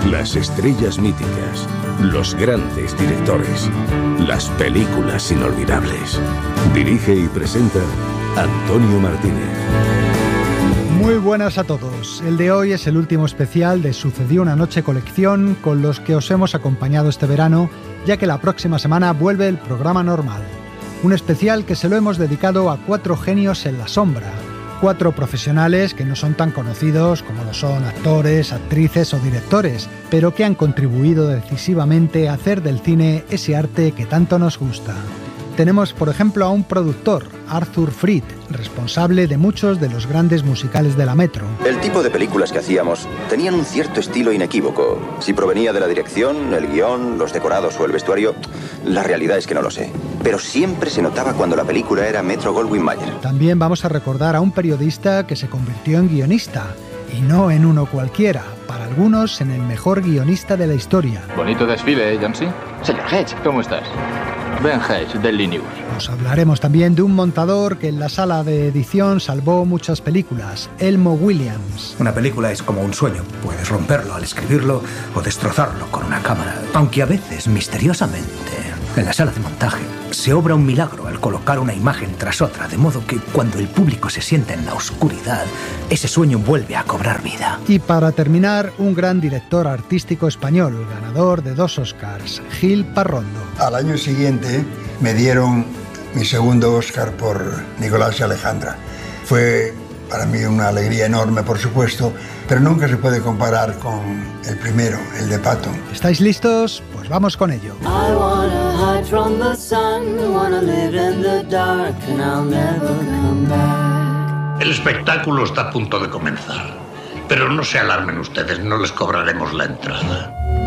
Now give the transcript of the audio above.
Las estrellas míticas, los grandes directores, las películas inolvidables. Dirige y presenta Antonio Martínez. Muy buenas a todos. El de hoy es el último especial de Sucedió una noche colección con los que os hemos acompañado este verano, ya que la próxima semana vuelve el programa normal. Un especial que se lo hemos dedicado a 4 genios en la sombra. 4 profesionales que no son tan conocidos como lo son actores, actrices o directores, pero que han contribuido decisivamente a hacer del cine ese arte que tanto nos gusta. Tenemos, por ejemplo, a un productor, Arthur Freed, responsable de muchos de los grandes musicales de la Metro. El tipo de películas que hacíamos tenían un cierto estilo inequívoco. Si provenía de la dirección, el guión, los decorados o el vestuario, la realidad es que no lo sé. Pero siempre se notaba cuando la película era Metro-Goldwyn-Mayer. También vamos a recordar a un periodista que se convirtió en guionista, y no en uno cualquiera, para algunos en el mejor guionista de la historia. Bonito desfile, Jansi. Señor Hedge. ¿Cómo estás? Ben Hedge, Daily News. Os hablaremos también de un montador que en la sala de edición salvó muchas películas, Elmo Williams. Una película es como un sueño. Puedes romperlo al escribirlo o destrozarlo con una cámara. Aunque a veces, misteriosamente, en la sala de montaje se obra un milagro al colocar una imagen tras otra, de modo que cuando el público se sienta en la oscuridad, ese sueño vuelve a cobrar vida. Y para terminar, un gran director artístico español, ganador de 2 Oscars, Gil Parrondo. Al año siguiente me dieron mi segundo Oscar por Nicolás y Alejandra. Fue para mí una alegría enorme, por supuesto, pero nunca se puede comparar con el primero, el de Patton. ¿Estáis listos? Pues vamos con ello. El espectáculo está a punto de comenzar, pero no se alarmen ustedes, no les cobraremos la entrada.